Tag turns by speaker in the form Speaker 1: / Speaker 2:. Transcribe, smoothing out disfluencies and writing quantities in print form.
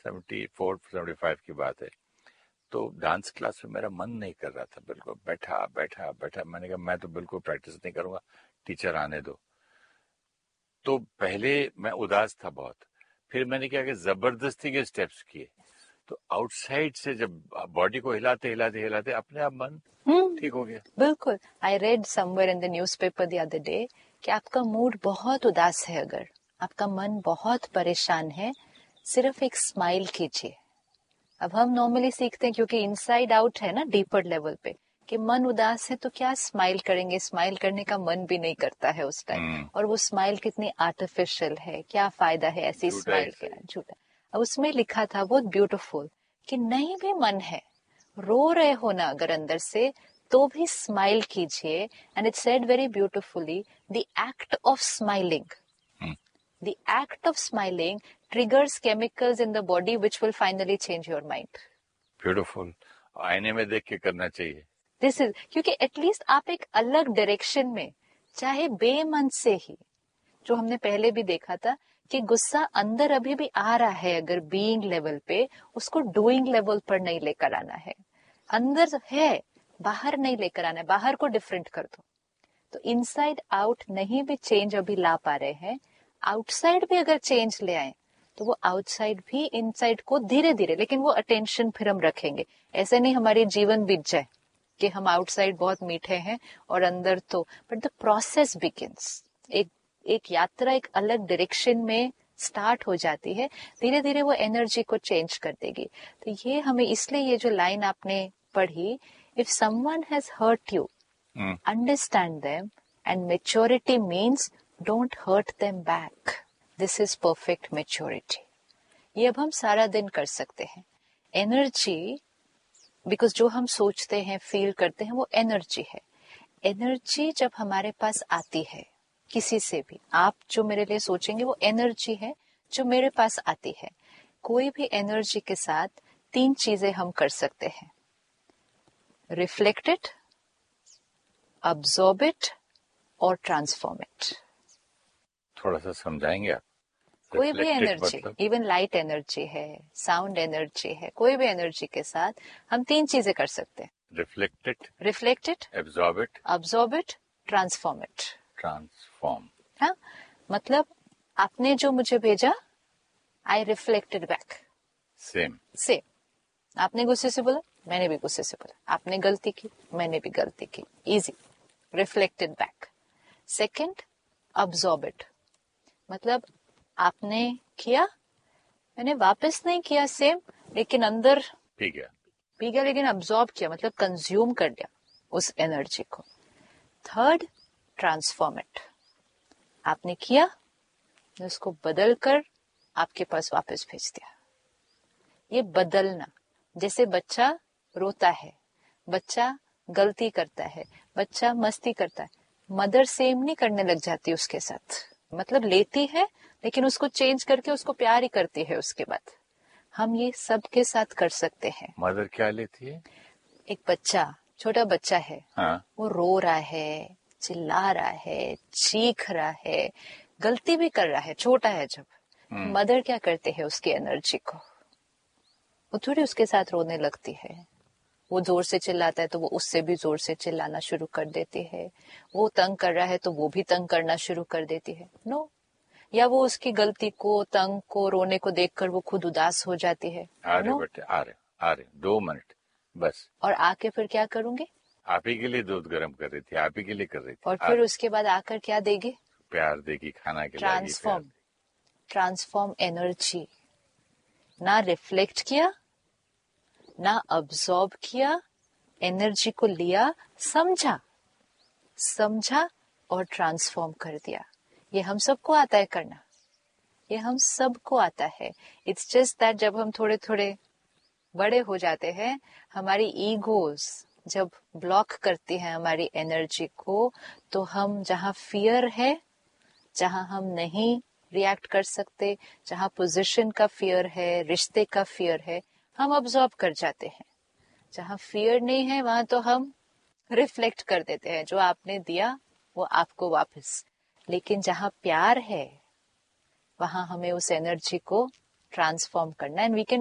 Speaker 1: 74-75 की बात है। तो डांस क्लास में मेरा मन नहीं कर रहा था, बिल्कुल बैठा बैठा बैठा। मैंने कहा मैं तो बिल्कुल प्रैक्टिस नहीं करूंगा, टीचर आने दो। तो पहले मैं उदास था बहुत, फिर मैंने क्या कि जबरदस्ती के स्टेप्स किए। तो आउटसाइड से जब बॉडी को हिलाते हिलाते हिलाते अपने आप मन ठीक हो गया।
Speaker 2: बिल्कुल। I read somewhere in the newspaper the other day कि आपका मूड बहुत उदास है, अगर आपका मन बहुत परेशान है, सिर्फ एक स्माइल कीजिए। अब हम नॉर्मली सीखते हैं क्योंकि इनसाइड आउट है ना, डीपर लेवल पे, कि मन उदास है तो क्या स्माइल करेंगे, स्माइल करने का मन भी नहीं करता है उस टाइम। और वो स्माइल कितनी आर्टिफिशियल है, क्या फायदा है ऐसी स्माइल का, झूठा। अब उसमें लिखा था बहुत ब्यूटीफुल कि नहीं भी मन है, रो रहे हो ना अगर अंदर से, तो भी स्माइल कीजिए। And it said very beautifully, the act of smiling, the act of smiling triggers chemicals in the body which will finally change your mind.
Speaker 1: Beautiful. आईने में देख के करना चाहिए।
Speaker 2: This is क्योंकि एटलीस्ट आप एक अलग डायरेक्शन में, चाहे बेमन से ही, जो हमने पहले भी देखा था कि गुस्सा अंदर अभी भी आ रहा है, अगर बीइंग लेवल पे, उसको डूइंग लेवल पर नहीं लेकर आना है। अंदर है, बाहर नहीं लेकर आना है, बाहर को डिफरेंट कर दो। तो इनसाइड आउट नहीं भी चेंज अभी ला पा रहे हैं, आउटसाइड भी अगर चेंज ले आए तो वो आउटसाइड भी इनसाइड को धीरे धीरे, लेकिन वो अटेंशन फिर हम रखेंगे। ऐसे नहीं हमारी जीवन बीत जाए कि हम आउटसाइड बहुत मीठे हैं और अंदर तो, बट द प्रोसेस बिगिंस। एक यात्रा एक अलग डायरेक्शन में स्टार्ट हो जाती है, धीरे धीरे वो एनर्जी को चेंज कर देगी। तो ये हमें, इसलिए ये जो लाइन आपने पढ़ी, if someone has hurt you, understand them, and maturity means don't hurt them back. This is perfect maturity. ये अब हम सारा दिन कर सकते हैं। एनर्जी, बिकॉज जो हम सोचते हैं, फील करते हैं, वो एनर्जी है। एनर्जी जब हमारे पास आती है किसी से भी, आप जो मेरे लिए सोचेंगे वो एनर्जी है जो मेरे पास आती है। कोई भी एनर्जी के साथ 3 चीजें हम कर सकते हैं: रिफ्लेक्ट इट, absorb it और ट्रांसफॉर्म इट।
Speaker 1: थोड़ा सा समझाएंगे आप?
Speaker 2: कोई भी एनर्जी, इवन लाइट एनर्जी है, साउंड एनर्जी है, कोई भी एनर्जी के साथ हम 3 चीजें कर सकते हैं: reflect it, absorb it, transform it. हाँ, मतलब आपने जो मुझे भेजा, आई रिफ्लेक्टेड बैक।
Speaker 1: सेम।
Speaker 2: आपने गुस्से से बोला, मैंने भी गुस्से से बोला। आपने गलती की, मैंने भी गलती की। Easy, reflected back. Second, absorb it, मतलब आपने किया, मैंने वापस नहीं किया सेम, लेकिन अंदर पी गया, लेकिन अब्सॉर्ब किया, मतलब कंज्यूम कर लिया उस एनर्जी को। थर्ड, ट्रांसफॉर्म इट, आपने किया, उसको बदल कर आपके पास वापस भेज दिया। ये बदलना, जैसे बच्चा रोता है, बच्चा गलती करता है, बच्चा मस्ती करता है, मदर सेम नहीं करने लग जाती उसके साथ, मतलब लेती है लेकिन उसको चेंज करके उसको प्यार ही करती है उसके बाद। हम ये सबके साथ कर सकते हैं।
Speaker 1: मदर क्या लेती है?
Speaker 2: एक बच्चा, छोटा बच्चा है,
Speaker 1: हाँ। वो
Speaker 2: रो रहा है, चिल्ला रहा है, चीख रहा है, गलती भी कर रहा है, छोटा है जब, मदर क्या करते हैं उसकी एनर्जी को, वो थोड़ी उसके साथ रोने लगती है। वो जोर से चिल्लाता है तो वो उससे भी जोर से चिल्लाना शुरू कर देती है। वो तंग कर रहा है तो वो भी तंग करना शुरू कर देती है। नो, या वो उसकी गलती को, तंग को, रोने को देखकर वो खुद उदास हो जाती है।
Speaker 1: आ रहे 2 मिनट बस।
Speaker 2: और आके फिर क्या करूंगी?
Speaker 1: आप ही के लिए दूध गर्म कर रही थी, आप ही के लिए कर रही थी।
Speaker 2: और फिर उसके बाद आकर क्या देगी?
Speaker 1: प्यार देगी, खाना खिलाएगी।
Speaker 2: Transform energy. ना रिफ्लेक्ट किया, ना अब्सॉर्ब किया, एनर्जी को लिया, समझा और ट्रांसफॉर्म कर दिया। ये हम सबको आता है करना, ये हम सबको आता है। इट्स जस्ट दैट जब हम थोड़े थोड़े बड़े हो जाते हैं, हमारी ईगोज जब ब्लॉक करती हैं हमारी एनर्जी को, तो हम जहाँ फियर है, जहाँ हम नहीं रिएक्ट कर सकते, जहाँ पोजीशन का फियर है, रिश्ते का फियर है, हम अब्सॉर्ब कर जाते हैं। जहाँ फियर नहीं है वहां तो हम रिफ्लेक्ट कर देते हैं, जो आपने दिया वो आपको वापस। लेकिन जहाँ प्यार है वहां हमें उस एनर्जी को ट्रांसफॉर्म करना एंड वी कैन